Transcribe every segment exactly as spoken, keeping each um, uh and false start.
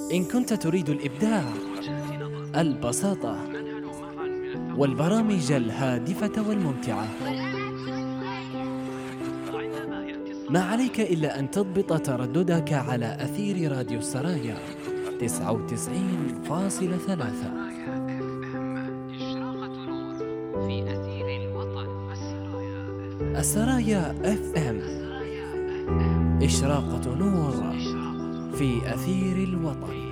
إن كنت تريد الإبداع، البساطة، والبرامج الهادفة والممتعة، ما عليك إلا أن تضبط ترددك على أثير راديو السرايا تسعة وتسعين فاصلة ثلاثة. السرايا اف ام، إشراقة نور في أثير الوطن.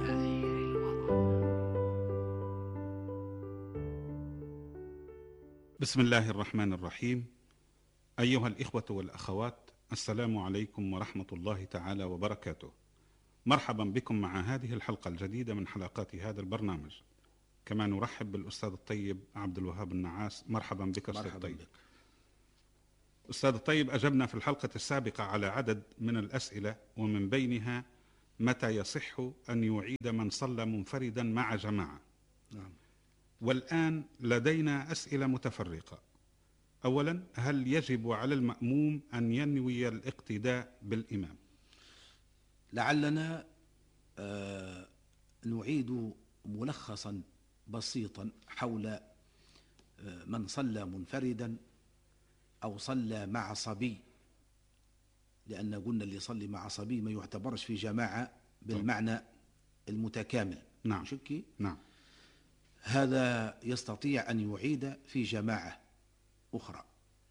بسم الله الرحمن الرحيم. أيها الإخوة والأخوات، السلام عليكم ورحمة الله تعالى وبركاته. مرحبا بكم مع هذه الحلقة الجديدة من حلقات هذا البرنامج. كما نرحب بالأستاذ الطيب عبد الوهاب النعاس. مرحبا بك أستاذ الطيب. أستاذ الطيب، أجبنا في الحلقة السابقة على عدد من الأسئلة، ومن بينها متى يصح أن يعيد من صلى منفردا مع جماعة؟ نعم. والآن لدينا أسئلة متفرقة. أولا، هل يجب على المأموم أن ينوي الاقتداء بالإمام؟ لعلنا آه نعيد ملخصا بسيطا حول آه من صلى منفردا أو صلى مع صبي، لأن قلنا اللي يصلي مع صبي ما يعتبرش في جماعة بالمعنى المتكامل. نعم. شكي؟ نعم. هذا يستطيع أن يعيد في جماعة أخرى.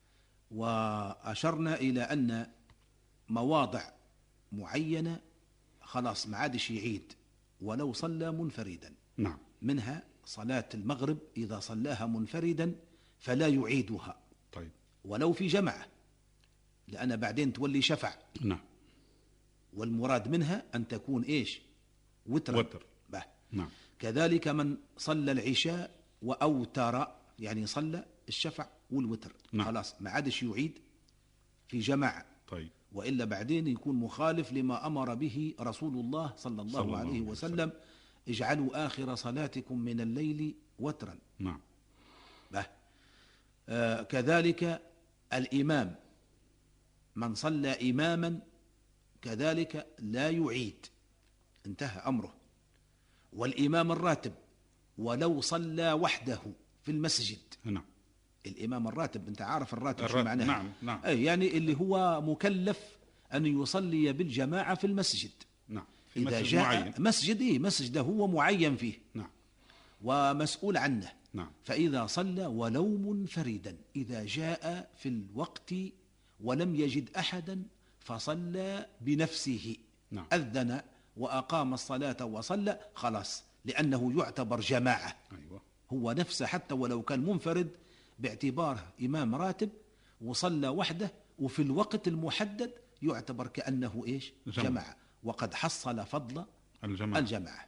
وأشرنا إلى أن مواضع معينة خلاص ما عادش يعيد ولو صلى منفردا. نعم. منها صلاة المغرب إذا صلاها منفردا فلا يعيدها. طيب. ولو في جماعة، لأن بعدين تولي شفع. نعم. والمراد منها أن تكون إيش؟ وتر. وتر. به. نعم. كذلك من صلى العشاء وأوتر، يعني صلى الشفع والوتر. نعم. خلاص ما عادش يعيد في جماعة. طيب. وإلا بعدين يكون مخالف لما أمر به رسول الله صلى الله, صلى الله عليه وسلم, وسلم اجعلوا آخر صلاتكم من الليل وترا. نعم. به. آه كذلك الإمام، من صلى إماما كذلك لا يعيد، انتهى أمره. والإمام الراتب ولو صلى وحده في المسجد. نعم. الإمام الراتب، أنت عارف الراتب الراتب. شو معناه؟ نعم. نعم. أي يعني اللي هو مكلف أن يصلي بالجماعة في المسجد. نعم. في إذا مسجد جاء معين. مسجد إيه؟ مسجد هو معين فيه. نعم. ومسؤول عنه. نعم. فإذا صلى ولو منفردا، إذا جاء في الوقت ولم يجد أحدا فصلى بنفسه. نعم. أذن وأقام الصلاة وصلى، خلاص، لأنه يعتبر جماعة. أيوة. هو نفسه حتى ولو كان منفرد باعتباره إمام راتب وصلى وحده وفي الوقت المحدد يعتبر كأنه إيش؟ جماعة. جماعة، وقد حصل فضل الجماعة. الجماعة.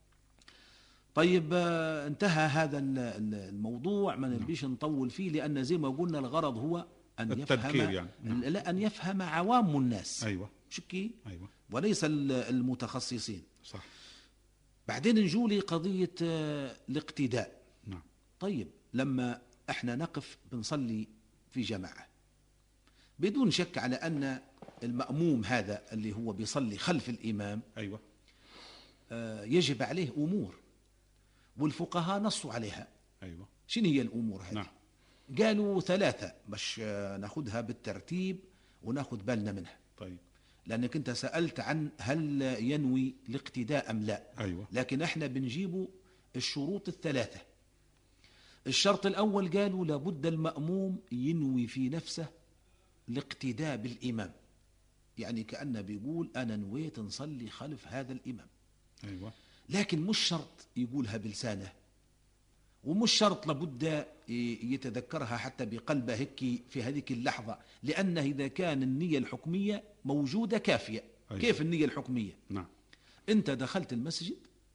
طيب، انتهى هذا الموضوع، ما نبيش نطول فيه، لأن زي ما قلنا الغرض هو أن يفهم يعني. نعم. لا أن يفهم عوام الناس. أيوة. شكي؟ أيوة. وليس المتخصصين. صح. بعدين نجولي قضية الاقتداء. نعم. طيب، لما احنا نقف بنصلي في جماعة، بدون شك على أن المأموم هذا اللي هو بيصلي خلف الإمام، أيوة، يجب عليه أمور، والفقهاء نصوا عليها. أيوة. شنو هي الأمور هذه؟ نعم. قالوا ثلاثة، باش ناخذها بالترتيب وناخذ بالنا منها. طيب. لأنك أنت سألت عن هل ينوي الاقتداء أم لا. أيوة. لكن احنا بنجيب الشروط الثلاثة. الشرط الأول قالوا لابد المأموم ينوي في نفسه الاقتداء بالإمام، يعني كأنه بيقول أنا نويت نصلي خلف هذا الإمام. أيوة. لكن مش شرط يقولها بلسانه، ومش شرط لابد يتذكرها حتى بقلبه هيك في هذه اللحظة، لأنه إذا كان النية الحكمية موجودة كافية. أيوة. كيف النية الحكمية؟ نعم. أنت دخلت المسجد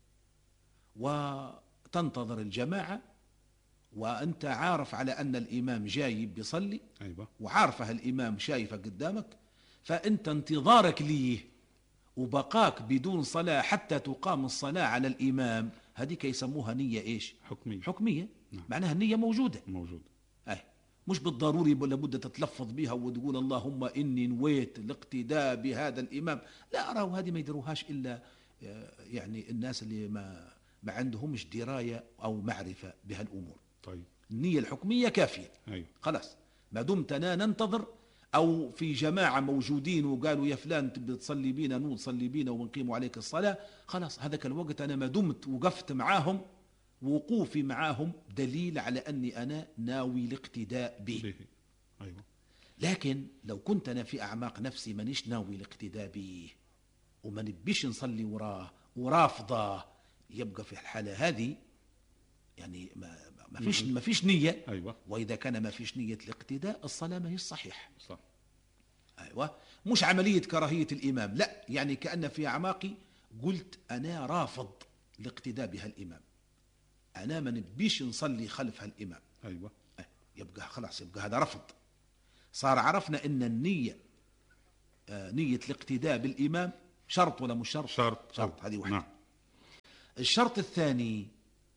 وتنتظر الجماعة، وأنت عارف على أن الإمام جاي بيصلي. أيوة. وعارفه الإمام شايفه قدامك، فأنت انتظارك ليه وبقاك بدون صلاة حتى تقام الصلاة على الإمام، هذه يسموها نية إيش؟ حكمية. حكمية. نعم. معناها النية موجودة. موجود. أي مش بالضروري لابد تتلفظ بها وتقول اللهم إني نويت الاقتداء بهذا الإمام. لا أراه هذه ما يدروهاش إلا يعني الناس اللي ما ما عندهمش دراية أو معرفة بهالأمور. طيب. النية الحكمية كافية. أيوة. خلاص، ما دمت أنا ننتظر، أو في جماعة موجودين وقالوا يا فلان تبي تصلي بينا، نوض صلي بينا ونقيم عليك الصلاة، خلاص هذاك الوقت أنا ما دمت وقفت معاهم، وقوفي معاهم دليل على أني أنا ناوي الاقتداء به. به. أيوة. لكن لو كنت أنا في أعماق نفسي مانيش ناوي الاقتداء به وما نبيش نصلي وراه ورافضه، يبقى في الحالة هذه يعني ما ما فيش ما فيش نية. أيوة. وإذا كان ما فيش نية الاقتداء الصلاة ما هي صحيح. صح. أيوة، مش عملية كراهية الإمام، لا، يعني كأن في أعماقي قلت أنا رافض الاقتداء بها الإمام، أنا ما نبيش نصلي خلف هالإمام. أيوة. يبقى خلاص، يبقى هذا رفض. صار عرفنا أن النية آه نية الاقتداء بالإمام شرط ولا مش شرط؟ شرط. شرط. هذه واحدة. نعم. الشرط الثاني،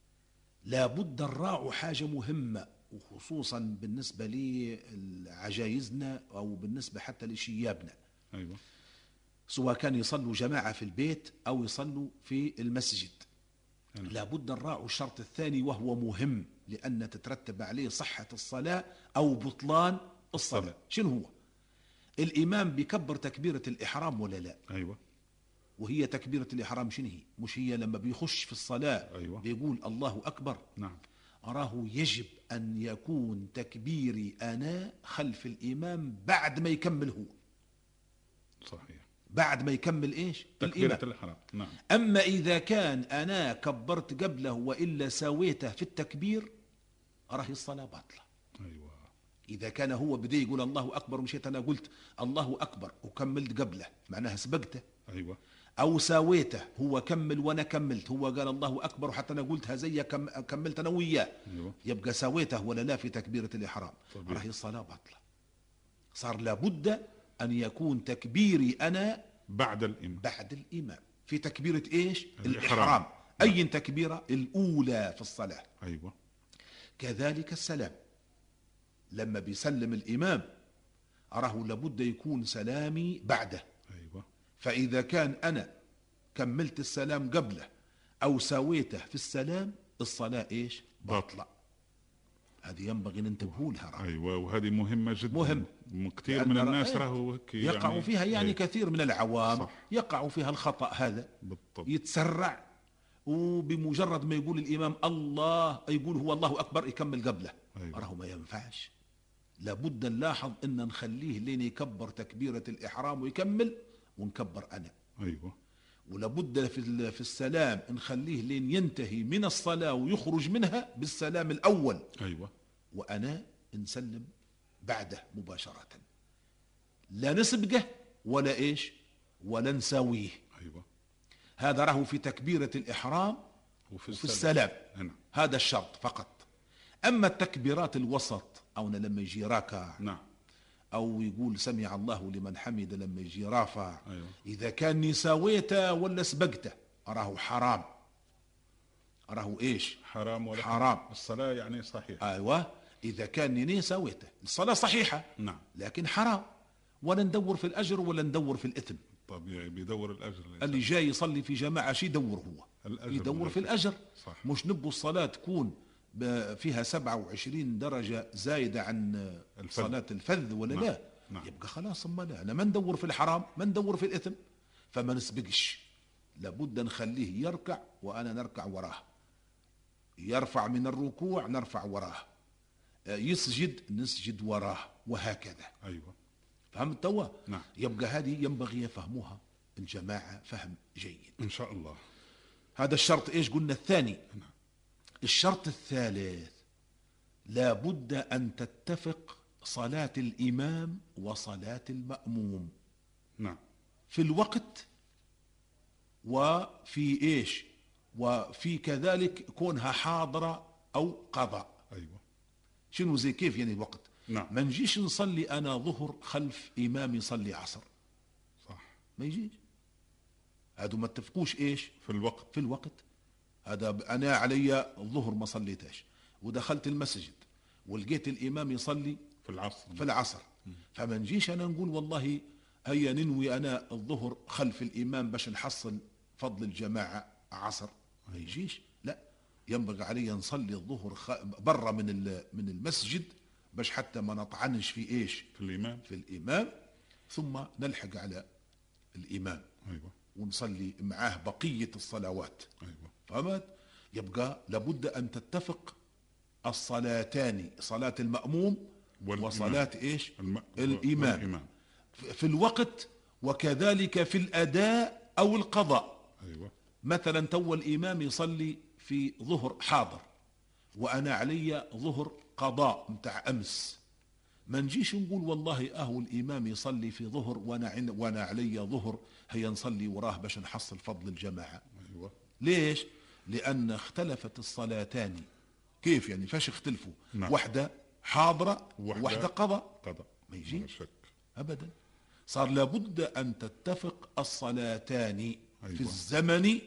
لابد نراعوا حاجة مهمة، وخصوصا بالنسبة لعجايزنا أو بالنسبة حتى لشيابنا. أيوة. سواء كان يصلوا جماعة في البيت أو يصلوا في المسجد. أنا. لابد نراعوا الشرط الثاني، وهو مهم لأن تترتب عليه صحة الصلاة أو بطلان الصلاة. الصلاة. شنو هو؟ الإمام بيكبر تكبيرة الإحرام ولا لا؟ أيوة. وهي تكبيرة الإحرام شنو هي؟ مش هي لما بيخش في الصلاة أيوة. بيقول الله أكبر؟ نعم. أراه يجب أن يكون تكبيري أنا خلف الإمام بعد ما يكمل هو. صحيح. بعد ما يكمل إيش؟ تكبيرة الإمام. الإحرام. نعم. أما إذا كان أنا كبرت قبله وإلا سويته في التكبير، أراه الصلاة باطلة. أيوة. إذا كان هو بدأ يقول الله أكبر ومشيت أنا قلت الله أكبر وكملت قبله، معناها سبقته. أيوة. أو ساويته، هو كمل وأنا كملت، هو قال الله أكبر وحتى أنا قلتها زي كم كملت أنا وياه. أيوة. يبقى ساويته ولا لا في تكبيرة الإحرام؟ طبيعي. راهي الصلاة باطلة. صار لابد أن يكون تكبيري أنا بعد الإمام. بعد الإمام في تكبيرة إيش؟ الإحرام. الإحرام. أي تكبيرة؟ الأولى في الصلاة. أيوة. كذلك السلام، لما بيسلم الإمام أراه لابد يكون سلامي بعده. أيوة. فإذا كان أنا كملت السلام قبله أو سويته في السلام، الصلاة إيش؟ باطلة. هذه ينبغي ننتبهوا لها. رأي. أيوة. وهذه مهمة جدا. مهم. كثير من الناس راهو هيك يقعوا يعني فيها، يعني هيك. كثير من العوام صح. يقعوا فيها الخطأ هذا. بالضبط. يتسرع، وبمجرد ما يقول الإمام الله يقول هو الله أكبر يكمل قبله. أيوة. أراه ما ينفعش. لابد نلاحظ أن نخليه لين يكبر تكبيرة الإحرام ويكمل ونكبر أنا. أيوة. ولابد في في السلام نخليه لين ينتهي من الصلاة ويخرج منها بالسلام الأول. أيوة. وأنا نسلم بعده مباشرة، لا نسبقه ولا إيش ولا نساويه. أيوة. هذا راه في تكبيرة الإحرام وفي وفي السلام. السلام. نعم. هذا الشرط فقط. أما التكبيرات الوسط، أو لما يجي راكع، نعم. أو يقول سمع الله لمن حمد لما يجي رافع، أيوة. إذا كان نساويته ولا سبقته أراه حرام. أراه إيش؟ حرام. ولا حرام. الصلاة يعني صحيح. أيوة. إذا كان ني سويته الصلاة صحيحة، نعم. لكن حرام، ولا ندور في الأجر ولا ندور في الإثم. طبيعي بيدور الأجر. اللي جاي يصلي في جماعة شي يدور هو؟ الأجر. يدور والأجر. في الأجر. صح. مش نبو الصلاة تكون فيها سبعة وعشرين درجة زايدة عن الفذ. صلاة الفذ ولا نعم. لا؟ نعم. يبقى خلاص. أما لا، أنا ما ندور في الحرام، ما ندور في الإثم، فما نسبقش. لابد نخليه يركع وأنا نركع وراه، يرفع من الركوع نرفع وراه، يسجد نسجد وراه، وهكذا. أيوة. فهمت توا؟ نعم. يبقى هذه ينبغي يفهموها الجماعة فهم جيد. إن شاء الله. هذا الشرط إيش قلنا؟ الثاني. نعم. الشرط الثالث، لابد أن تتفق صلاة الإمام وصلاة المأموم نعم. في الوقت، وفي إيش، وفي كذلك كونها حاضرة أو قضاء. أيوة. شنو زي كيف يعني الوقت؟ نعم. ما نجيش نصلي أنا ظهر خلف إمام يصلي عصر، صح. ما يجيش. هادو ما اتفقوش إيش في الوقت. في الوقت. هذا أنا علي الظهر ما صليتهاش، ودخلت المسجد ولقيت الإمام يصلي في العصر. في العصر، فما نجيش أنا نقول والله هيا ننوي أنا الظهر خلف الإمام باش نحصل فضل الجماعة عصر ما يجيش، لا ينبغي علي نصلي الظهر برا من من المسجد باش حتى ما نطعنش في ايش في الإمام في الإمام، ثم نلحق على الإمام أيوة ونصلي معاه بقية الصلوات. أيوة فهمت؟ يبقى لابد أن تتفق الصلاتان، صلاة المأموم والإمام. وصلاة إيش الم... الإمام والإمام. في الوقت، وكذلك في الأداء أو القضاء. أيوة مثلا تو الإمام يصلي في ظهر حاضر وأنا علي ظهر قضاء متاع أمس، ما نجيش نقول والله أهو الإمام يصلي في ظهر وأنا عن وأنا علي ظهر هيا نصلي وراه باش نحصل فضل الجماعة. أيوة ليش؟ لأن اختلفت الصلاتان. كيف يعني؟ فاش اختلفوا؟ نعم. واحدة حاضرة وحدة وواحدة قضاء، قضاء ما يجي لا شك. أبدا. صار لابد أن تتفق الصلاتان أيوة. في الزمن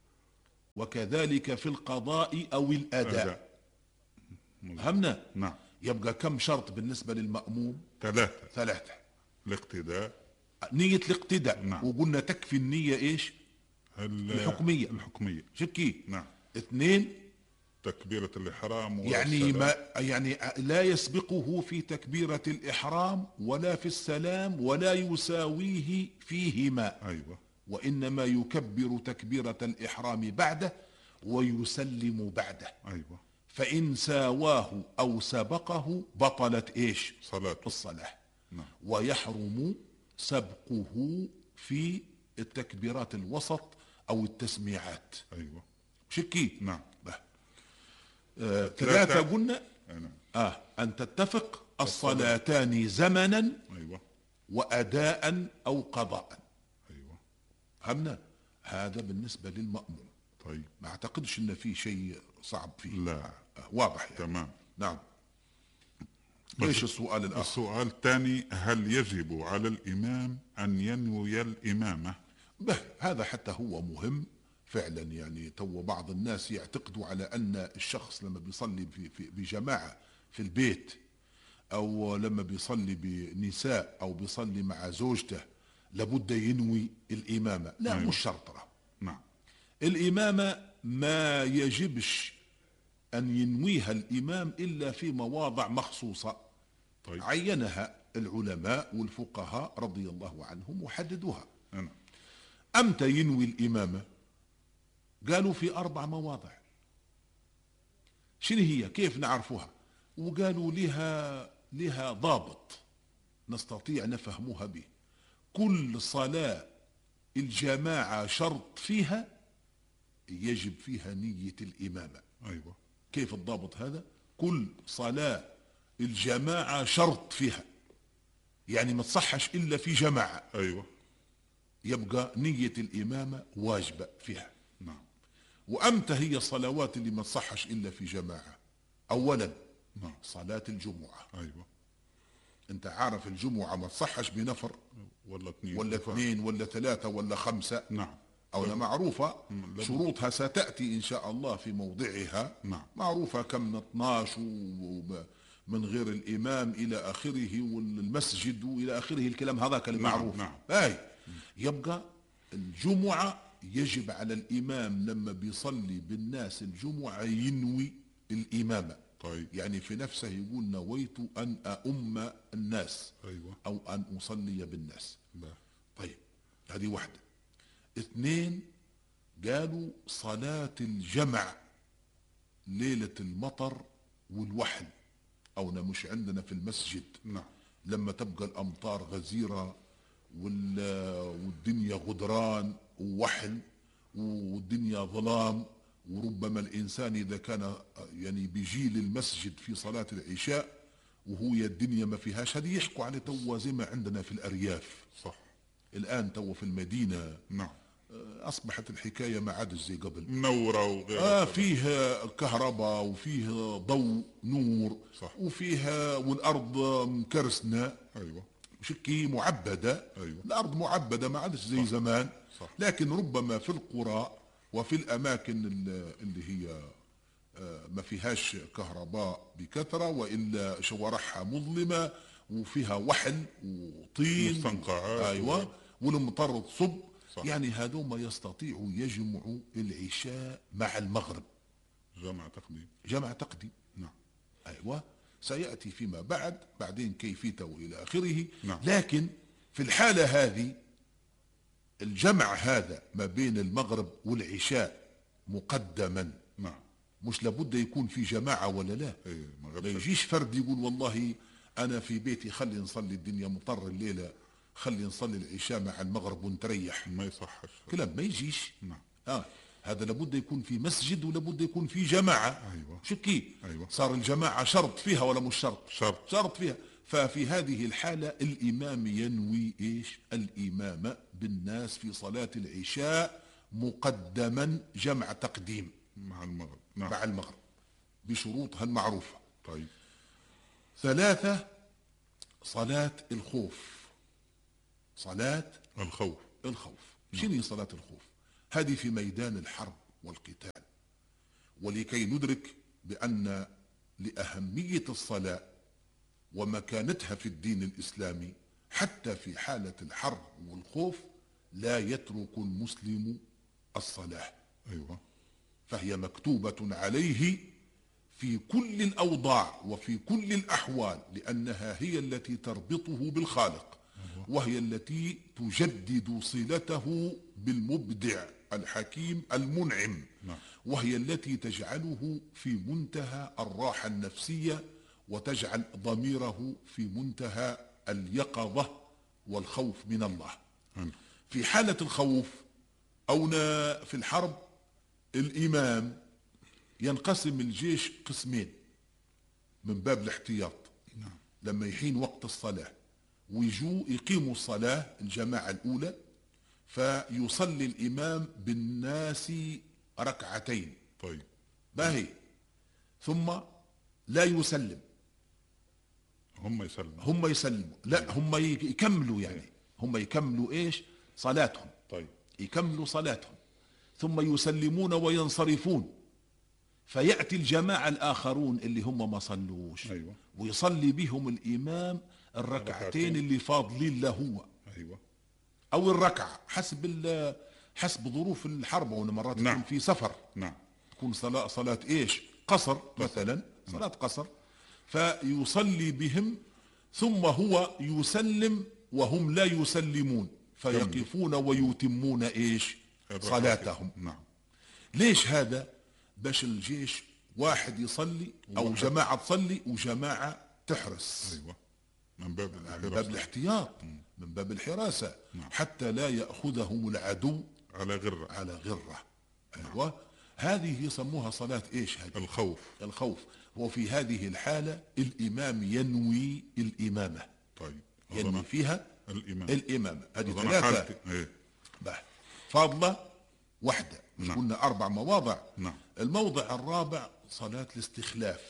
وكذلك في القضاء أو الأداء. أداء. فهمنا؟ نعم. يبقى كم شرط بالنسبة للمأموم؟ ثلاثة. ثلاثة. الاقتداء، نية الاقتداء. نعم. وقلنا تكفي النية ايش؟ الحكمية. الحكمية شكي. نعم. اثنين، تكبيرة الإحرام يعني ما يعني لا يسبقه في تكبيرة الإحرام ولا في السلام ولا يساويه فيهما. أيوة. وإنما يكبر تكبيرة الإحرام بعده ويسلم بعده. أيوة. فإن ساواه أو سبقه بطلت إيش؟ صلاة الصلاة. نعم. ويحرم سبقه في التكبيرات الوسط أو التسميعات. أيوة. شكي. نعم. آه ثلاثة قلنا. نعم. آه أن تتفق الصلاتان زمنا. أيوة. وأداء أو قضاء. أيوة. فهمنا؟ هذا بالنسبة للمأموم. طيب. ما أعتقدش أن في شيء صعب فيه. لا. آه واضح يعني. تمام. نعم. ايش السؤال الآخر؟ السؤال الثاني: هل يجب على الإمام أن ينوي الإمامة؟ به هذا حتى هو مهم فعلا. يعني تو بعض الناس يعتقدوا على أن الشخص لما بيصلي في في بجماعة في البيت أو لما بيصلي بنساء أو بيصلي مع زوجته لابد ينوي الإمامة. لا. أيوة. مش شرط. نعم. الإمامة ما يجبش أن ينويها الإمام إلا في مواضع مخصوصة. طيب. عينها العلماء والفقهاء رضي الله عنهم وحددوها. أنا. أمتى ينوي الإمامة؟ قالوا في أربع مواضع. شنو هي؟ كيف نعرفها؟ وقالوا لها لها ضابط نستطيع نفهمها به. كل صلاة الجماعة شرط فيها يجب فيها نية الإمامة. أيوة. كيف الضابط هذا؟ كل صلاة الجماعة شرط فيها، يعني ما تصحش إلا في جماعة. أيوة. يبقى نية الإمامة واجبة فيها. نعم. وأمتى هي الصلوات اللي ما تصحش إلا في جماعة؟ أولا نعم. صلاة الجمعة. أيوة. أنت عارف الجمعة ما تصحش بنفر ولا اثنين ولا اثنين ولا ثلاثة ولا خمسة. نعم. أو معروفة لم. شروطها ستأتي إن شاء الله في موضعها. نعم. معروفة كم من اثناشر من غير الإمام إلى آخره والمسجد وإلى آخره الكلام هذاك المعروف. نعم. نعم. أي. يبقى الجمعة يجب على الإمام لما بيصلي بالناس الجمعة ينوي الإمامة. طيب. يعني في نفسه يقول نويت أن أؤم الناس. أيوة. أو أن أصلي بالناس. لا. طيب هذه واحدة. اثنين قالوا صلاة الجمع ليلة المطر والوحل أو مش عندنا في المسجد. نعم. لما تبقى الأمطار غزيرة والدنيا غدران ووحل والدنيا ظلام، وربما الإنسان إذا كان يعني بيجي للمسجد في صلاة العشاء وهو الدنيا ما فيهاش، هذه يحكوا على توا زي ما عندنا في الأرياف. صح. الآن توا في المدينة نعم أصبحت الحكاية ما عادش زي قبل. منورة وغيرها. آه فيه كهرباء وفيه ضوء نور. صح. وفيها والأرض مكرسنة. أيوة. شكي معبدة. أيوة. الأرض معبدة ما عادش زي صح. زمان. صح. لكن ربما في القرى وفي الأماكن اللي هي ما فيهاش كهرباء بكثرة وإلا شوارعها مظلمة وفيها وحل وطين مستنقعات. أيوة. والمطر تصب، صح. يعني هذوما يستطيعوا يجمعوا العشاء مع المغرب، جمع تقديم جمع تقديم. نعم. أيوة، سيأتي فيما بعد بعدين كيفيته إلى آخره. نعم. لكن في الحالة هذه الجمع هذا ما بين المغرب والعشاء مقدما، نعم، مش لابد يكون في جماعة ولا لا. إيه، ما يجيش فرد يقول والله أنا في بيتي خلي نصلي، الدنيا مضطر الليلة خلي نصلي العشاء مع المغرب ونتريح، ما يصحش كلام ما يجيش. نعم. آه هذا لابد يكون في مسجد ولابد يكون في جماعة. أيوة. شكي أيوة. صار الجماعة شرط فيها ولا مش شرط؟ شرط. شرط فيها. ففي هذه الحالة الإمام ينوي إيش؟ الإمامة بالناس في صلاة العشاء مقدما جمع تقديم مع المغرب. نعم. مع المغرب بشروطها المعروفة. طيب. ثلاثة، صلاة الخوف. صلاة الخوف. الخوف. نعم. شنو صلاة الخوف؟ هذه في ميدان الحرب والقتال. ولكي ندرك بأن لأهمية الصلاة ومكانتها في الدين الإسلامي حتى في حالة الحرب والخوف لا يترك المسلم الصلاة. أيوة. فهي مكتوبة عليه في كل الأوضاع وفي كل الأحوال، لأنها هي التي تربطه بالخالق، وهي التي تجدد صلته بالمبدع الحكيم المنعم، وهي التي تجعله في منتهى الراحة النفسية وتجعل ضميره في منتهى اليقظة والخوف من الله. في حالة الخوف أو في الحرب الإمام ينقسم الجيش قسمين من باب الاحتياط. نعم. لما يحين وقت الصلاة ويجوا يقيموا الصلاة الجماعة الأولى فيصلي الإمام بالناس ركعتين. طيب. باهي. ثم لا يسلم، هم يسلموا هم يسلموا لا هم يكملوا، يعني هم يكملوا ايش؟ صلاتهم. طيب. يكملوا صلاتهم ثم يسلمون وينصرفون، فيأتي الجماعة الآخرون اللي هم ما صلوش. أيوة. ويصلي بهم الإمام الركعتين اللي فاضلين له هو. أيوة. أو الركعة حسب حسب ظروف الحرب، ومرات نعم. تكون في سفر. نعم. تكون صلاة صلاة إيش؟ قصر مثلا. صلاة قصر. فيصلي بهم ثم هو يسلم وهم لا يسلمون، فيقفون ويتمون إيش؟ صلاتهم. نعم. ليش هذا؟ باش الجيش واحد يصلي أو واحد. جماعة تصلي وجماعة تحرس. أيوة. من باب من باب الاحتياط، من باب الحراسة. نعم. حتى لا يأخذهم العدو على غرة. على غرة. أيوة. هذه يسموها صلاة إيش؟ هذه الخوف. الخوف. وفي هذه الحالة الإمام ينوي الإمامة. طيب. ينوي فيها الإمام. الإمامة. هذه ثلاثة. ايه. فاضلة واحدة. مش نعم. قلنا أربع مواضع؟ نعم. الموضع الرابع صلاة الاستخلاف.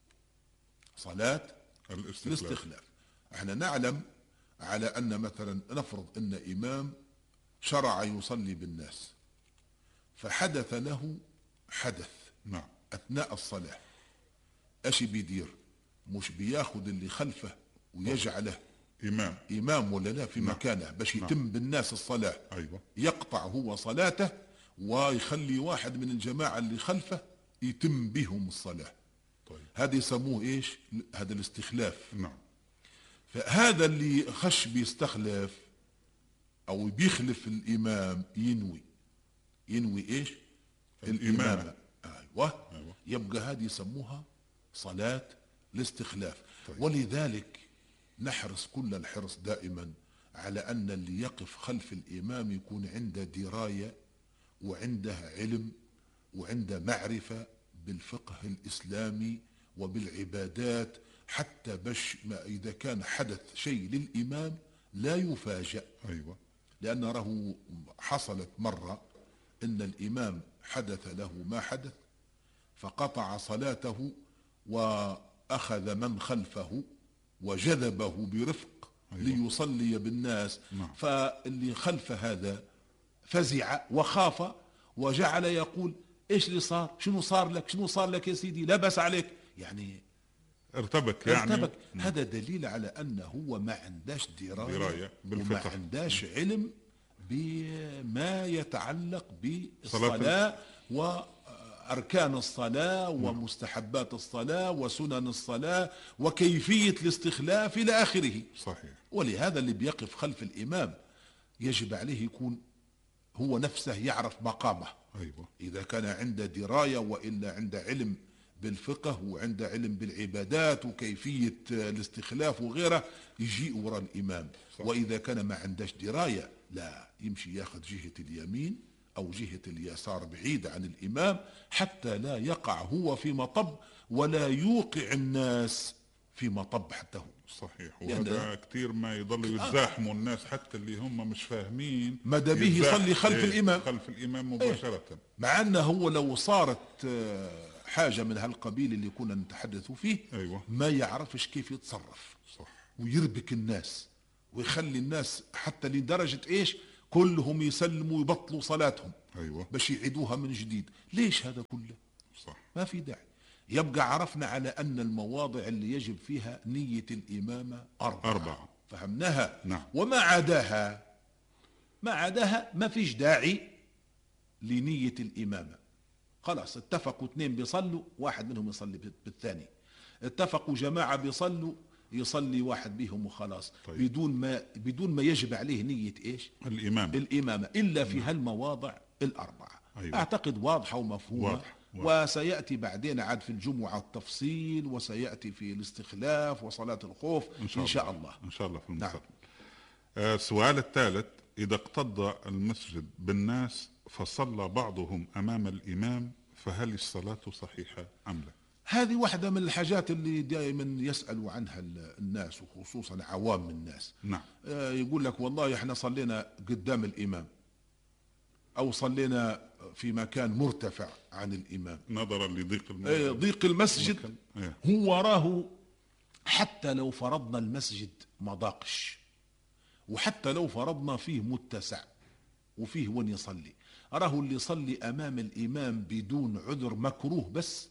صلاة الاستخلاف. الاستخلاف. احنا نعلم على أن مثلا نفرض أن إمام شرع يصلي بالناس فحدث له حدث. نعم. أثناء الصلاة أشي بيدير؟ مش بياخد اللي خلفه ويجعله إمام إمام ولا لا في نعم. مكانه باش يتم نعم. بالناس الصلاة. أيوة. يقطع هو صلاته ويخلي واحد من الجماعة اللي خلفه يتم بهم الصلاة. طيب. هذا يسموه إيش؟ هذا الاستخلاف. نعم. فهذا اللي خش بيستخلف أو بيخلف الإمام ينوي ينوي إيش؟ الإمامة. أيوة. أيوة. يبقى هذه يسموها صلاة الاستخلاف. طيب. ولذلك نحرص كل الحرص دائما على أن اللي يقف خلف الإمام يكون عنده دراية وعنده علم وعنده معرفة بالفقه الإسلامي وبالعبادات، حتى باش ما إذا كان حدث شيء للإمام لا يفاجأ. أيوة. لأن له حصلت مرة إن الإمام حدث له ما حدث فقطع صلاته وأخذ من خلفه وجذبه برفق. أيوة. ليصلي بالناس. نعم. فاللي خلف هذا فزع وخاف وجعل يقول ايش اللي صار؟ شنو صار لك؟ شنو صار لك يا سيدي؟ لا بأس عليك. يعني ارتبك يعني ارتبك. هذا دليل على أنه هو ما عنداش دراية, دراية وما عنداش علم بما يتعلق بالصلاة وأركان الصلاة ومستحبات الصلاة وسنن الصلاة وكيفية الاستخلاف إلى آخره. صحيح. ولهذا اللي بيقف خلف الإمام يجب عليه يكون هو نفسه يعرف مقامه. أيوة. إذا كان عنده دراية وإلا عنده علم بالفقه وعنده علم بالعبادات وكيفية الاستخلاف وغيره يجي وراء الإمام. صح. وإذا كان ما عندهش دراية لا يمشي ياخذ جهة اليمين أو جهة اليسار بعيد عن الإمام حتى لا يقع هو في مطب ولا يوقع الناس في مطب حتى هو. صحيح. وهذا كثير ما يضل يتزاحموا الناس حتى اللي هم مش فاهمين ماذا به يصلي خلف ايه الإمام خلف الإمام مباشرة. ايه مع أنه هو لو صارت حاجة من هالقبيل اللي كنا نتحدث فيه. أيوة. ما يعرفش كيف يتصرف. صح. ويربك الناس ويخلي الناس حتى لدرجة إيش كلهم يسلموا ويبطلوا صلاتهم. أيوة. باش يعيدوها من جديد. ليش هذا كله؟ صح. ما في داعي. يبقى عرفنا على أن المواضع اللي يجب فيها نية الإمامة أربعة, أربعة. فهمناها. نعم. وما عداها ما عداها ما فيش داعي لنية الإمامة. خلاص اتفقوا اثنين بيصلوا واحد منهم يصلي بالثاني. اتفقوا جماعة بيصلوا يصلي واحد بهم وخلاص. طيب. بدون ما بدون ما يجب عليه نية ايش؟ الإمامة. الإمامة إلا في هالمواضع الأربعة. أيوة. أعتقد واضحة ومفهومة. واضح. واضح. وسيأتي بعدين عاد في الجمعة التفصيل وسيأتي في الاستخلاف وصلاة الخوف إن شاء, إن شاء الله. إن شاء الله في المستقبل. نعم. آه السؤال الثالث: إذا اقتضى المسجد بالناس فصلى بعضهم أمام الإمام فهل الصلاة صحيحة أم لا؟ هذه واحدة من الحاجات اللي دائما يسألوا عنها الناس وخصوصا عوام الناس. نعم. آه يقول لك والله احنا صلينا قدام الإمام أو صلينا في مكان مرتفع عن الإمام نظرا لضيق المسجد. آه ضيق المسجد. إيه. هو راه حتى لو فرضنا المسجد ما ضاقش وحتى لو فرضنا فيه متسع وفيه وين يصلي راه اللي يصلي أمام الإمام بدون عذر مكروه بس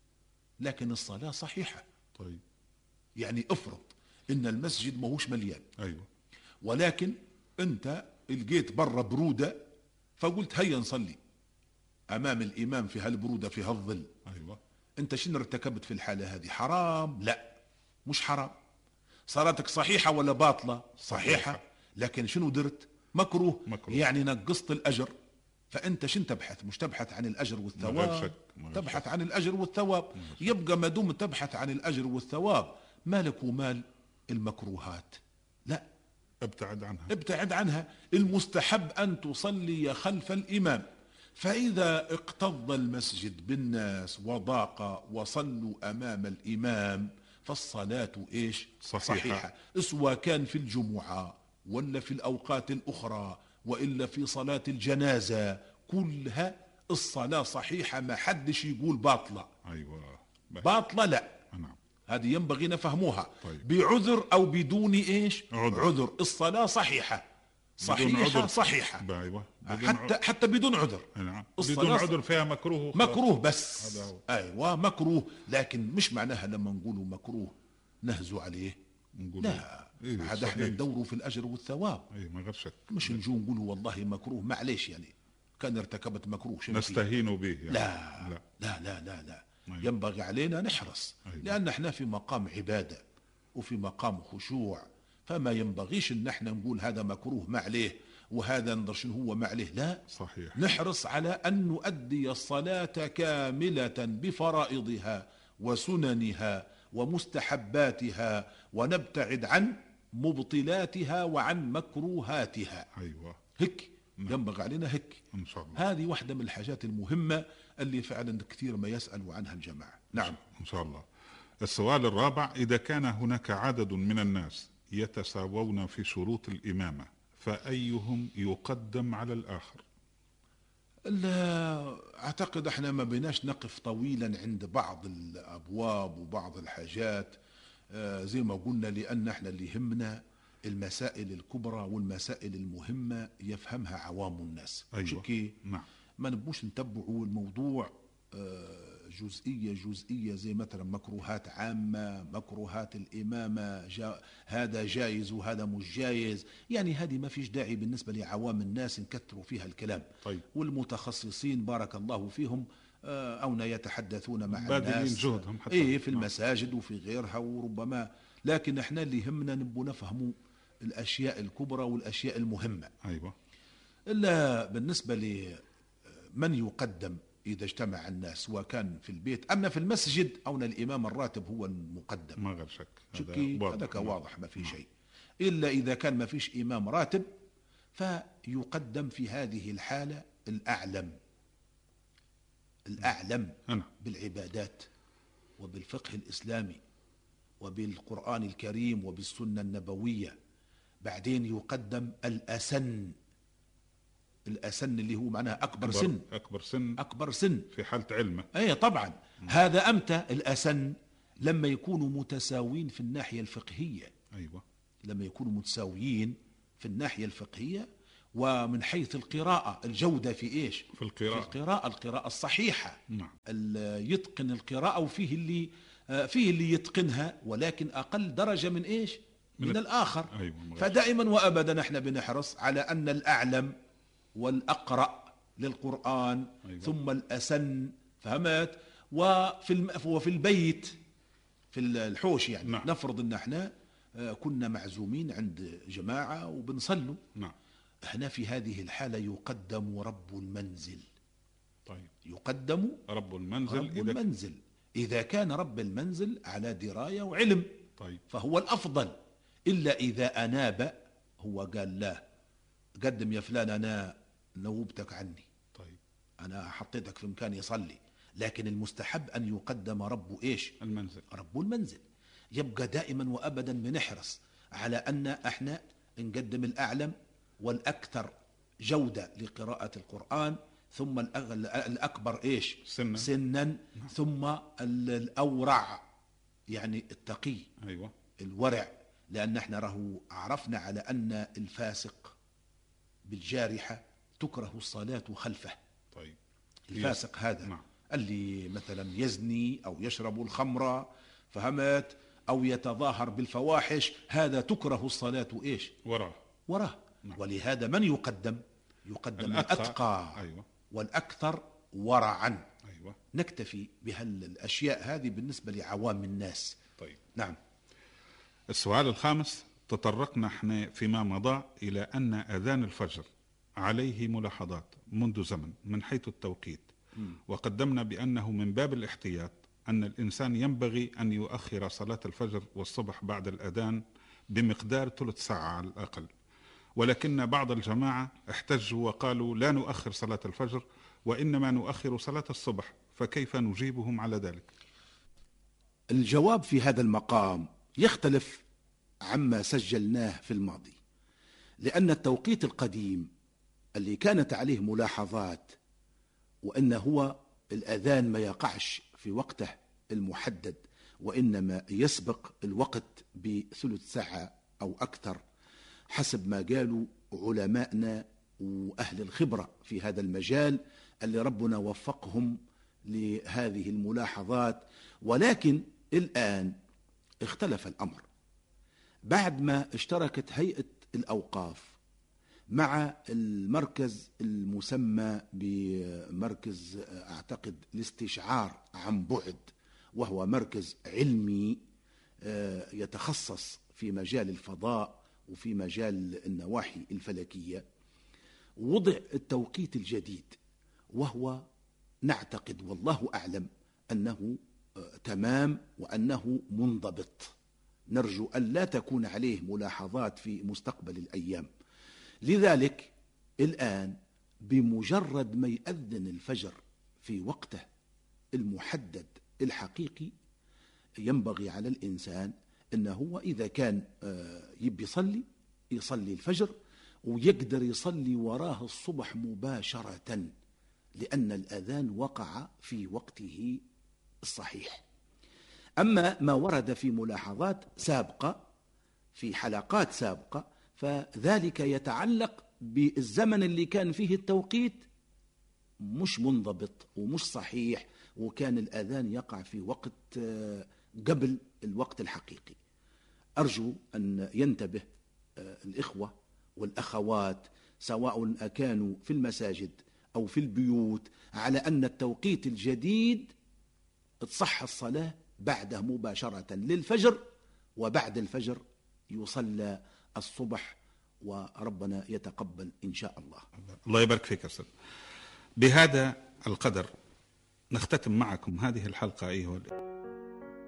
لكن الصلاة صحيحة. طيب. يعني افرض ان المسجد ماهوش مليان. ايوه. ولكن انت لقيت برا برودة فقلت هيا نصلي امام الامام في هالبرودة في هالظل. ايوه. انت شنو ارتكبت في الحالة هذه؟ حرام؟ لا مش حرام. صلاتك صحيحة ولا باطلة؟ صحيحة, صحيحة. لكن شنو درت؟ مكروه. مكروه. يعني نقصت الاجر. فانت شن تبحث؟ مش تبحث عن الاجر والثواب، تبحث شك. عن الاجر والثواب. يبقى ما دمت تبحث عن الاجر والثواب مالك ومال المكروهات؟ لا، ابتعد عنها. ابتعد عنها. المستحب ان تصلي خلف الامام. فاذا اقتض المسجد بالناس وضاق وصلوا امام الامام فالصلاة ايش؟ صحيحة, صحيحة. سواء كان في الجمعة ولا في الاوقات الاخرى وإلا في صلاة الجنازة كلها الصلاة صحيحة. ما حدش يقول باطلة. أيوة. باطلة لا. نعم. هذه ينبغي نفهموها. طيب. بعذر أو بدون إيش؟ عذر. عذر. الصلاة صحيحة صحيحة عذر. صحيحة. أيوة. حتى عذر. حتى بدون عذر. نعم. بدون عذر فيها مكروه. مكروه بس. أيوة مكروه. لكن مش معناها لما نقولوا مكروه نهزوا عليه. لا. إيه عاد احنا ندوروا في الاجر والثواب. اي ما غير شك. مش نجو نقولوا والله مكروه معليش يعني كان ارتكبت مكروه نستهين به يعني. لا لا لا لا لا, لا. أيوة. ينبغي علينا نحرص. أيوة. لان احنا في مقام عباده وفي مقام خشوع فما ينبغيش ان احنا نقول هذا مكروه ما عليه وهذا نظر شنو هو ما عليه. لا صحيح. نحرص على ان نؤدي الصلاه كامله بفرائضها وسننها ومستحباتها ونبتعد عن مبطلاتها وعن مكروهاتها. أيوة. هيك ينبغي علينا هيك. إن شاء الله. هذه واحدة من الحاجات المهمة اللي فعلا كثير ما يسألوا عنها الجماعة. نعم. إن شاء الله. السؤال الرابع: إذا كان هناك عدد من الناس يتساوون في شروط الإمامة فأيهم يقدم على الآخر؟ لا أعتقد احنا ما بيناش نقف طويلا عند بعض الأبواب وبعض الحاجات آه زي ما قلنا لأن احنا اللي يهمنا المسائل الكبرى والمسائل المهمة يفهمها عوام الناس. أيوة. شكي نعم. ما نبوش نتبعوا الموضوع آه جزئية جزئية زي مثلا مكروهات عامة، مكروهات الإمامة، جا هذا جايز وهذا مش جايز، يعني هذه ما فيش داعي بالنسبة لعوام الناس نكثروا فيها الكلام. طيب. والمتخصصين بارك الله فيهم أو يتحدثون مع بادلين الناس جهدهم حتى إيه في المساجد وفي غيرها وربما، لكن احنا اللي يهمنا نبو نفهموا الأشياء الكبرى والأشياء المهمة. أيوة. إلا بالنسبة لمن يقدم إذا اجتمع الناس سواء كان في البيت أما في المسجد أو الإمام الراتب هو المقدم، ما غير شك هذا واضح ما في شيء. إلا إذا كان ما فيش إمام راتب فيقدم في هذه الحالة الأعلم، الأعلم أنا. بالعبادات وبالفقه الإسلامي وبالقرآن الكريم وبالسنة النبوية. بعدين يقدم الأسن، الأسن اللي هو معناها أكبر, أكبر سن أكبر سن أكبر سن في حالة علمه. أي طبعا. م. هذا أمتى الأسن؟ لما يكونوا متساويين في الناحية الفقهية. أيوة. لما يكونوا متساويين في الناحية الفقهية ومن حيث القراءة، الجودة في إيش؟ في القراءة، في القراءة القراءة الصحيحة. نعم. يتقن القراءة وفيه اللي فيه اللي يتقنها ولكن أقل درجة من إيش؟ من, من الآخر. أيوة. فدائما وأبدا احنا بنحرص على أن الأعلم والأقرأ للقرآن. أيوة. ثم الأسن، فهمت؟ وفي الم... وفي البيت في الحوش يعني. نعم. نفرض أن احنا كنا معزومين عند جماعة وبنصلوا. نعم. احنا في هذه الحالة يقدم رب المنزل. طيب. يقدم رب المنزل رب إذا المنزل إذا كان رب المنزل على دراية وعلم. طيب. فهو الأفضل. إلا إذا أناب هو قال لا قدم يا فلان أنا نوبتك عني. طيب. أنا حطيتك في مكان يصلي. لكن المستحب أن يقدم رب إيش؟ المنزل. رب المنزل. يبقى دائما وأبدا بنحرص على أن احنا نقدم الأعلم والأكثر جودة لقراءة القرآن، ثم الأكبر إيش؟ سنا, سنا. ثم الأورع يعني التقي. أيوة. الورع، لأن احنا راه عرفنا على أن الفاسق بالجارحة تكره الصلاة خلفه. طيب. الفاسق هذا. نعم. اللي مثلا يزني أو يشرب الخمر، فهمت؟ أو يتظاهر بالفواحش، هذا تكره الصلاة إيش؟ وراه وراه. نعم. ولهذا من يقدم؟ يقدم الأتقى. أيوة. والأكثر ورعا. أيوة. نكتفي بهالأشياء هذه بالنسبة لعوام الناس. طيب. نعم. السؤال الخامس، تطرقنا احنا فيما مضى إلى أن أذان الفجر عليه ملاحظات منذ زمن من حيث التوقيت. م. وقدمنا بأنه من باب الاحتياط أن الإنسان ينبغي أن يؤخر صلاة الفجر والصبح بعد الأذان بمقدار ثلث ساعة على الأقل، ولكن بعض الجماعة احتجوا وقالوا لا نؤخر صلاة الفجر وإنما نؤخر صلاة الصبح، فكيف نجيبهم على ذلك؟ الجواب في هذا المقام يختلف عما سجلناه في الماضي، لأن التوقيت القديم اللي كانت عليه ملاحظات وأن هو الأذان ما يقعش في وقته المحدد وإنما يسبق الوقت بثلث ساعة أو أكثر حسب ما قالوا علماءنا وأهل الخبرة في هذا المجال اللي ربنا وفقهم لهذه الملاحظات. ولكن الآن اختلف الأمر بعد ما اشتركت هيئة الأوقاف مع المركز المسمى بمركز أعتقد الاستشعار عن بعد، وهو مركز علمي يتخصص في مجال الفضاء وفي مجال النواحي الفلكية. وضع التوقيت الجديد وهو نعتقد والله أعلم أنه تمام وأنه منضبط، نرجو أن لا تكون عليه ملاحظات في مستقبل الأيام. لذلك الآن بمجرد ما يأذن الفجر في وقته المحدد الحقيقي ينبغي على الإنسان أنه هو إذا كان يبي يصلي يصلي الفجر ويقدر يصلي وراه الصبح مباشرة، لأن الأذان وقع في وقته الصحيح. أما ما ورد في ملاحظات سابقة في حلقات سابقة فذلك يتعلق بالزمن اللي كان فيه التوقيت مش منضبط ومش صحيح، وكان الأذان يقع في وقت قبل الوقت الحقيقي. أرجو أن ينتبه الإخوة والأخوات سواء كانوا في المساجد أو في البيوت على أن التوقيت الجديد تصح الصلاة بعده مباشرة للفجر، وبعد الفجر يصلى الصبح، وربنا يتقبل إن شاء الله. الله يبارك فيك يا أستاذ. بهذا القدر نختتم معكم هذه الحلقة أيها